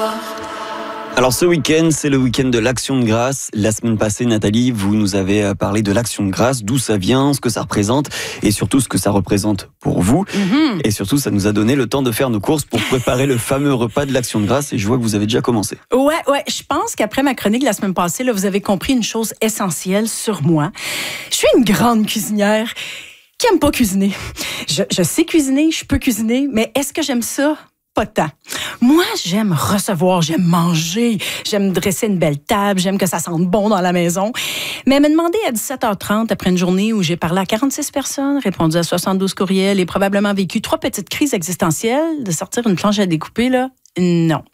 toi. Alors ce week-end, c'est le week-end de l'Action de Grâce. La semaine passée, Nathalie, vous nous avez parlé de l'Action de Grâce, d'où ça vient, ce que ça représente et surtout ce que ça représente pour vous. Et surtout, ça nous a donné le temps de faire nos courses pour préparer le fameux repas de l'Action de Grâce et je vois que vous avez déjà commencé. Ouais, je pense qu'après ma chronique la semaine passée, là, vous avez compris une chose essentielle sur moi. Je suis une grande cuisinière qui aime pas cuisiner. Je sais cuisiner, je peux cuisiner, mais est-ce que j'aime ça? Pas tant. Moi, j'aime recevoir, j'aime manger, j'aime dresser une belle table, j'aime que ça sente bon dans la maison. Mais me demander à 17h30, après une journée où j'ai parlé à 46 personnes, répondu à 72 courriels et probablement vécu 3 petites crises existentielles, de sortir une planche à découper, là, non.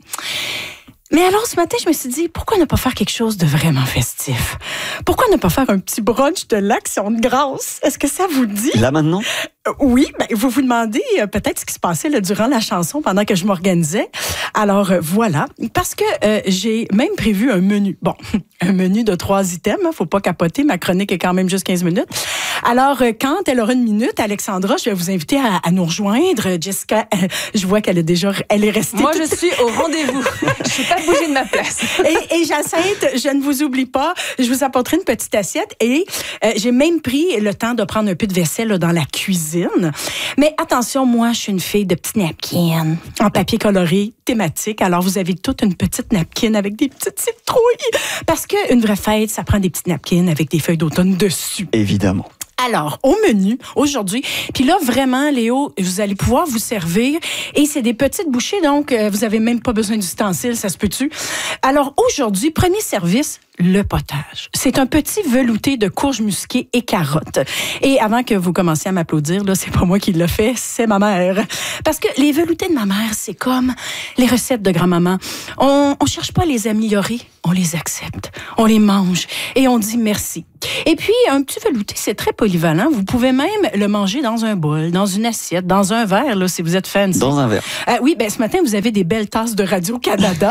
Mais alors, ce matin, je me suis dit, pourquoi ne pas faire quelque chose de vraiment festif? Pourquoi ne pas faire un petit brunch de l'Action de Grâce? Est-ce que ça vous dit? Là, maintenant? Oui, vous vous demandez peut-être ce qui se passait là, durant la chanson pendant que je m'organisais. Alors, voilà. Parce que j'ai même prévu un menu. Bon, un menu de 3 items. Faut pas capoter. Ma chronique est quand même juste 15 minutes. Alors, quand elle aura une minute, Alexandra, je vais vous inviter à nous rejoindre. Jessica, je vois qu'elle est restée. Moi, je suis au rendez-vous. Je suis pas bougée de ma place. Et Jacinthe, je ne vous oublie pas. Je vous apporterai une petite assiette. Et j'ai même pris le temps de prendre un peu de vaisselle là, dans la cuisine. Mais attention, moi, je suis une fille de petits napkins en papier coloré thématique. Alors, vous avez toute une petite napkin avec des petites citrouilles. Parce qu'une vraie fête, ça prend des petites napkins avec des feuilles d'automne dessus. Évidemment. Alors, au menu, aujourd'hui, puis là, vraiment, Léo, vous allez pouvoir vous servir. Et c'est des petites bouchées, donc vous avez même pas besoin d'ustensiles, ça se peut-tu? Alors, aujourd'hui, premier service, le potage. C'est un petit velouté de courges musquées et carottes. Et avant que vous commenciez à m'applaudir, là, c'est pas moi qui l'ai fait, c'est ma mère. Parce que les veloutés de ma mère, c'est comme les recettes de grand-maman. On cherche pas à les améliorer, on les accepte, on les mange et on dit merci. Et puis, un petit velouté, c'est très polyvalent. Vous pouvez même le manger dans un bol, dans une assiette, dans un verre, là, si vous êtes fancy. Dans un verre. Oui, ben ce matin, vous avez des belles tasses de Radio-Canada.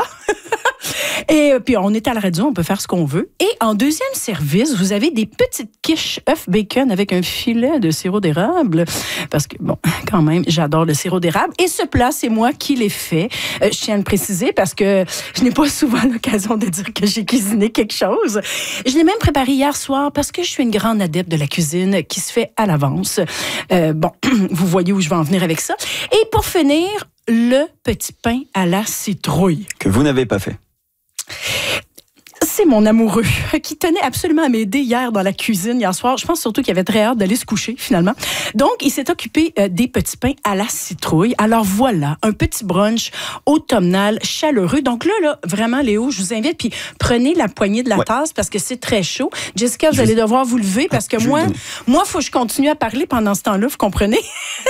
Et puis, on est à la radio, on peut faire ce qu'on veut. Et en deuxième service, vous avez des petites quiches œufs bacon avec un filet de sirop d'érable. Parce que, bon, quand même, j'adore le sirop d'érable. Et ce plat, c'est moi qui l'ai fait. Je tiens à le préciser parce que je n'ai pas souvent l'occasion de dire que j'ai cuisiné quelque chose. Je l'ai même préparé hier soir parce que je suis une grande adepte de la cuisine qui se fait à l'avance. Bon, vous voyez où je vais en venir avec ça. Et pour finir, le petit pain à la citrouille. Que vous n'avez pas fait. C'est mon amoureux qui tenait absolument à m'aider hier dans la cuisine, hier soir. Je pense surtout qu'il avait très hâte d'aller se coucher, finalement. Donc, il s'est occupé des petits pains à la citrouille. Alors voilà, un petit brunch automnal chaleureux. Donc là, vraiment, Léo, je vous invite, puis prenez la poignée de la tasse parce que c'est très chaud. Jessica, vous allez devoir vous lever parce que moi, faut que je continue à parler pendant ce temps-là, vous comprenez?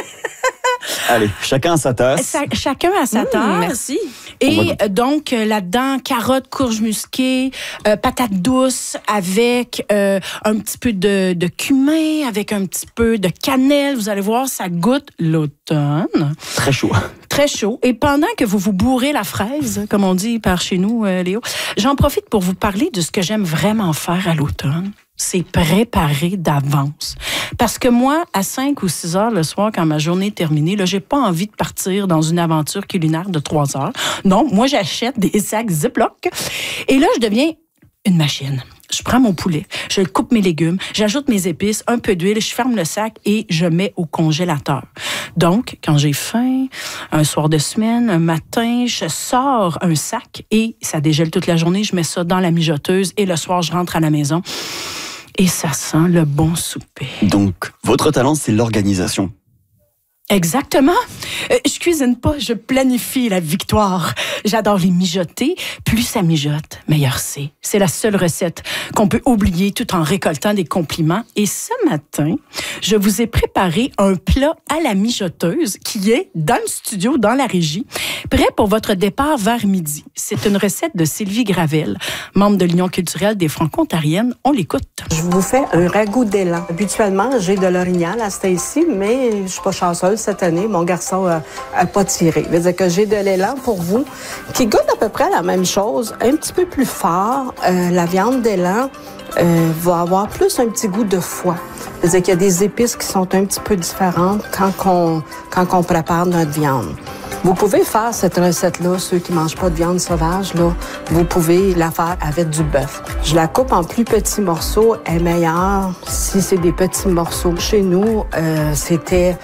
Allez, chacun à sa tasse. Chacun à sa tasse. Merci. Et donc, là-dedans, carottes, courges musquées, patates douces avec un petit peu de cumin, avec un petit peu de cannelle. Vous allez voir, ça goûte l'automne. Très chaud. Très chaud. Et pendant que vous vous bourrez la fraise, comme on dit par chez nous, Léo, j'en profite pour vous parler de ce que j'aime vraiment faire à l'automne. C'est préparer d'avance. Parce que moi, à 5 ou 6 heures le soir, quand ma journée est terminée, là, j'ai pas envie de partir dans une aventure culinaire de 3 heures. Non, moi, j'achète des sacs Ziploc. Et là, je deviens une machine. Je prends mon poulet, je coupe mes légumes, j'ajoute mes épices, un peu d'huile, je ferme le sac et je mets au congélateur. Donc, quand j'ai faim, un soir de semaine, un matin, je sors un sac et ça dégèle toute la journée. Je mets ça dans la mijoteuse et le soir, je rentre à la maison. Et ça sent le bon souper. Donc, votre talent, c'est l'organisation. Exactement. Je cuisine pas, je planifie la victoire. J'adore les mijoter. Plus ça mijote, meilleur c'est. C'est la seule recette qu'on peut oublier tout en récoltant des compliments. Et ce matin, je vous ai préparé un plat à la mijoteuse qui est dans le studio, dans la régie, prêt pour votre départ vers midi. C'est une recette de Sylvie Gravel, membre de l'Union culturelle des Franco-Ontariennes. On l'écoute. Je vous fais un ragoût d'élan. Habituellement, j'ai de l'orignal à Stacy, mais je suis pas chanceuse cette année. Mon garçon a pas tiré. Ça veut dire que j'ai de l'élan pour vous, qui goûte à peu près la même chose, un petit peu plus fort. La viande d'élan va avoir plus un petit goût de foie. Ça veut dire qu'il y a des épices qui sont un petit peu différentes quand on prépare notre viande. Vous pouvez faire cette recette-là, ceux qui mangent pas de viande sauvage, là, vous pouvez la faire avec du bœuf. Je la coupe en plus petits morceaux, elle est meilleure si c'est des petits morceaux. Chez nous, c'était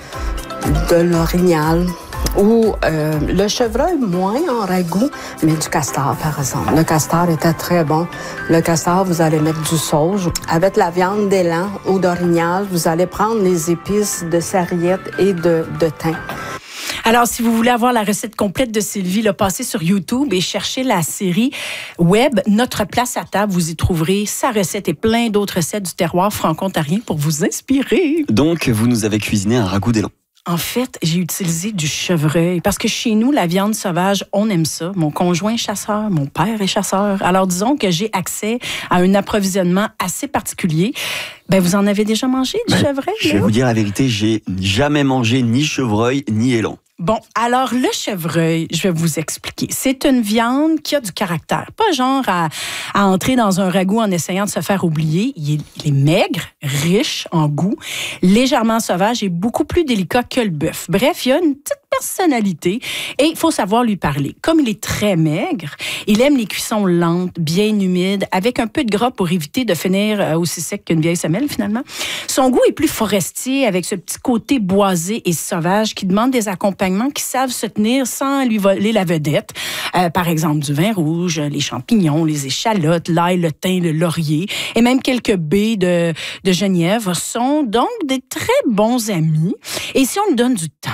de l'orignal ou le chevreuil moins en ragoût, mais du castor, par exemple. Le castor était très bon. Le castor, vous allez mettre du sauge. Avec la viande d'élan ou d'orignal, vous allez prendre les épices de sarriette et de thym. Alors, si vous voulez avoir la recette complète de Sylvie, là, passez sur YouTube et cherchez la série web Notre place à table. Vous y trouverez sa recette et plein d'autres recettes du terroir franco-ontarien pour vous inspirer. Donc, vous nous avez cuisiné un ragoût d'élan. En fait, j'ai utilisé du chevreuil parce que chez nous, la viande sauvage, on aime ça. Mon conjoint est chasseur, mon père est chasseur. Alors, disons que j'ai accès à un approvisionnement assez particulier. Ben, vous en avez déjà mangé du chevreuil? Je vais vous dire la vérité, j'ai jamais mangé ni chevreuil ni élan. Bon, alors le chevreuil, je vais vous expliquer. C'est une viande qui a du caractère. Pas genre à entrer dans un ragoût en essayant de se faire oublier. Il est maigre, riche en goût, légèrement sauvage et beaucoup plus délicat que le bœuf. Bref, il y a une petite personnalité et il faut savoir lui parler. Comme il est très maigre, il aime les cuissons lentes, bien humides, avec un peu de gras pour éviter de finir aussi sec qu'une vieille semelle finalement. Son goût est plus forestier avec ce petit côté boisé et sauvage qui demande des accompagnements qui savent se tenir sans lui voler la vedette. Par exemple, du vin rouge, les champignons, les échalotes, l'ail, le thym, le laurier et même quelques baies de genièvre sont donc des très bons amis. Et si on lui donne du temps,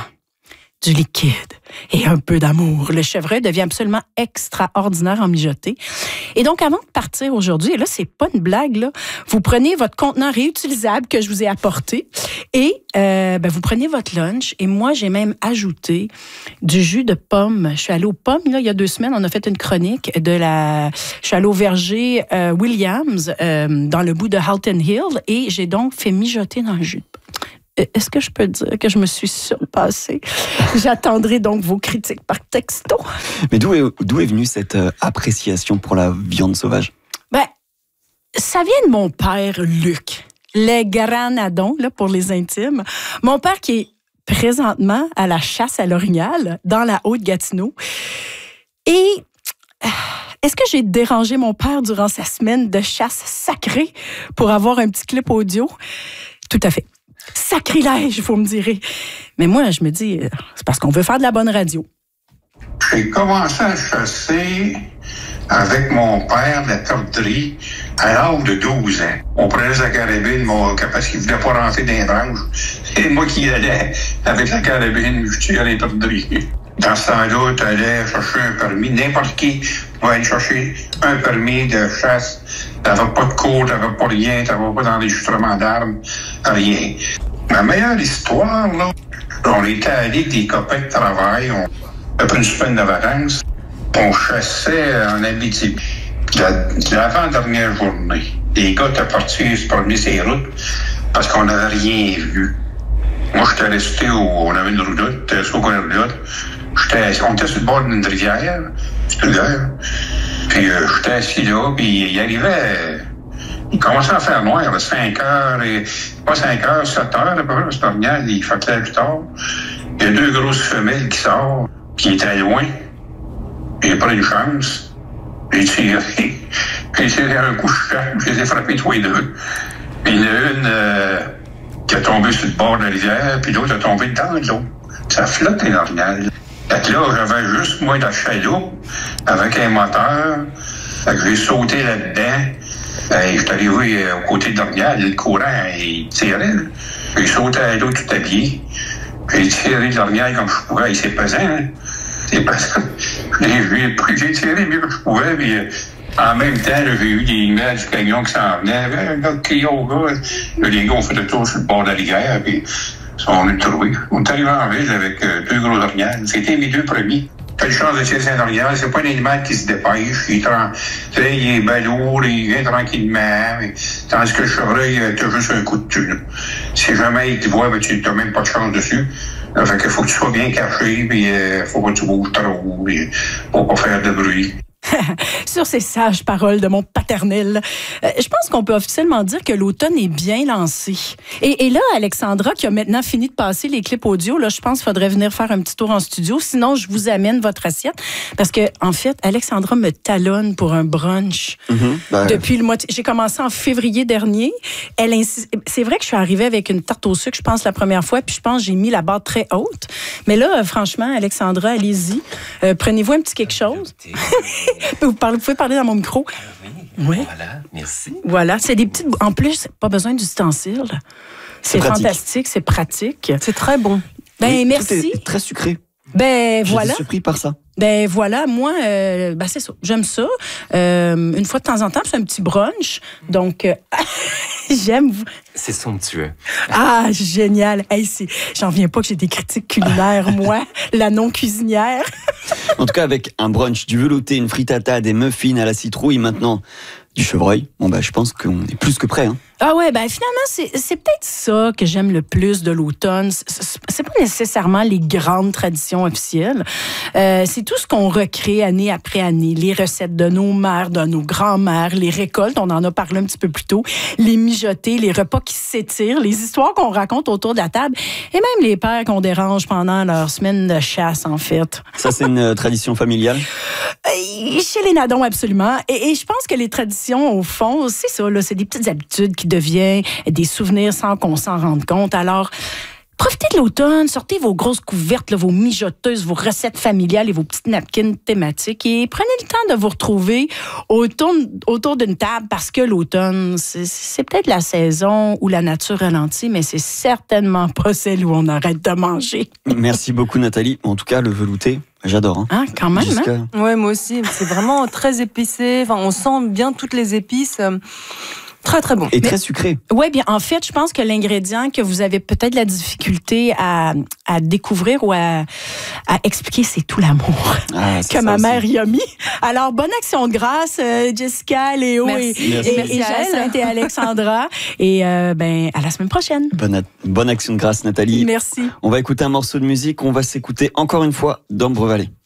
du liquide et un peu d'amour, le chevreuil devient absolument extraordinaire en mijoter. Et donc, avant de partir aujourd'hui, et là, c'est pas une blague, là, vous prenez votre contenant réutilisable que je vous ai apporté et vous prenez votre lunch. Et moi, j'ai même ajouté du jus de pomme. Je suis allée aux pommes, là, il y a 2 semaines, on a fait une chronique je suis allée au verger Williams dans le bout de Halton Hill et j'ai donc fait mijoter dans le jus de pomme. Est-ce que je peux dire que je me suis surpassée? J'attendrai donc vos critiques par texto. Mais d'où est venue cette appréciation pour la viande sauvage? Ben, ça vient de mon père, Luc. Les granadons, là, pour les intimes. Mon père qui est présentement à la chasse à l'orignal dans la Haute-Gatineau. Et est-ce que j'ai dérangé mon père durant sa semaine de chasse sacrée pour avoir un petit clip audio? Tout à fait. Sacrilège, vous me direz. Mais moi, je me dis, c'est parce qu'on veut faire de la bonne radio. J'ai commencé à chasser avec mon père de la perdrix à l'âge de 12 ans. On prenait sa carabine, parce qu'il ne voulait pas rentrer dans les branches. C'est moi qui allais avec la carabine, je tirais les perdrix. Dans ce temps-là, tu allais chercher un permis. N'importe qui pouvait aller chercher un permis de chasse. T'avais pas de cours, t'avais pas rien, t'avais pas d'enregistrement d'armes, rien. Ma meilleure histoire, là, on était allés avec des copains de travail, après une semaine de vacances, on chassait en Abitibi. L'avant-dernière journée, les gars étaient partis se promener sur les routes parce qu'on n'avait rien vu. Moi, j'étais resté on avait une roulotte, sur le roulotte. On était sur le bord d'une rivière, puis j'étais assis là, puis il arrivait, il commençait à faire noir, à 5 heures, pas 5 heures, 7 heures, à peu près, c'est normal, il fait clair plus tard. Il y a 2 grosses femelles qui sortent, qui étaient loin. J'ai pris une chance, j'ai tiré un coup de chat, je les ai frappés tous les deux. Puis il y en a une qui a tombé sur le bord de la rivière, puis l'autre a tombé dans l'eau. Ça flotte énormément. Fait que là, j'avais juste moi dans le chaloupe avec un moteur. Fait que j'ai sauté là-dedans. J'étais arrivé aux côtés de l'orignal, le courant, il tirait. J'ai sauté à l'eau tout habillé. J'ai tiré l'orignal comme je pouvais. C'est pesant, hein? C'est pesant. J'ai tiré mieux que je pouvais, puis en même temps, là, j'ai eu des images du camion qui s'en venait. Un gars qui criait au gars. Les gars ont fait le tour sur le bord de la rivière, puis on est trouvé. On est arrivé en ville avec 2 gros orignales. C'était mes 2 premiers. J'ai eu chance de tirer un orignal. C'est pas un animal qui se dépêche. Il est balourd, il vient tranquillement. Tandis que le chevreuil, t'as juste un coup de tue. Si jamais il te voit, ben, tu n'as même pas de chance dessus. Fait qu'il faut que tu sois bien caché, puis faut pas que tu bouges trop, puis faut pas faire de bruit. Sur ces sages paroles de mon paternel, je pense qu'on peut officiellement dire que l'automne est bien lancé. Et là, Alexandra, qui a maintenant fini de passer les clips audio, là, je pense qu'il faudrait venir faire un petit tour en studio. Sinon, je vous amène votre assiette. Parce que, en fait, Alexandra me talonne pour un brunch. Depuis le mois... J'ai commencé en février dernier. C'est vrai que je suis arrivée avec une tarte au sucre, je pense, la première fois. Puis je pense que j'ai mis la barre très haute. Mais là, franchement, Alexandra, allez-y. Prenez-vous un petit quelque chose. Vous pouvez parler dans mon micro. Oui. Voilà, merci. Voilà, c'est des petites... En plus, pas besoin d'ustensiles. C'est fantastique, c'est pratique. C'est très bon. Ben, oui, merci. Tout est très sucré. Ben, voilà. Je suis surpris par ça. Ben voilà, moi, c'est ça. J'aime ça. Une fois de temps en temps, c'est un petit brunch. Donc, j'aime. C'est somptueux. Ah, génial. Hey, j'en viens pas que j'ai des critiques culinaires, moi, la non-cuisinière. En tout cas, avec un brunch, du velouté, une frittata, des muffins à la citrouille, maintenant du chevreuil, je pense qu'on est plus que prêt. Hein. Ah ouais, ben finalement, c'est peut-être ça que j'aime le plus de l'automne. C'est pas nécessairement les grandes traditions officielles. C'est tout ce qu'on recrée année après année. Les recettes de nos mères, de nos grands-mères, les récoltes, on en a parlé un petit peu plus tôt, les mijotés, les repas qui s'étirent, les histoires qu'on raconte autour de la table et même les pères qu'on dérange pendant leur semaine de chasse, en fait. Ça, c'est une tradition familiale? Chez les Nadons, absolument. Et je pense que les traditions, au fond, c'est ça, là, c'est des petites habitudes qui deviennent des souvenirs sans qu'on s'en rende compte. Alors, profitez de l'automne, sortez vos grosses couvertes, là, vos mijoteuses, vos recettes familiales et vos petites napkins thématiques et prenez le temps de vous retrouver autour d'une table parce que l'automne, c'est peut-être la saison où la nature ralentit, mais c'est certainement pas celle où on arrête de manger. Merci beaucoup, Nathalie. En tout cas, le velouté, j'adore. Hein, quand même, hein? Ouais, moi aussi. C'est vraiment très épicé. Enfin, on sent bien toutes les épices. Très, très bon. Et très sucré. Oui, bien, en fait, je pense que l'ingrédient que vous avez peut-être la difficulté à découvrir ou à expliquer, c'est tout l'amour que ma mère y a mis. Alors, bonne action de grâce, Jessica, Léo et Jacinthe et Alexandra. Et à la semaine prochaine. Bonne action de grâce, Nathalie. Merci. On va écouter un morceau de musique. On va s'écouter encore une fois d'Ambre Valley.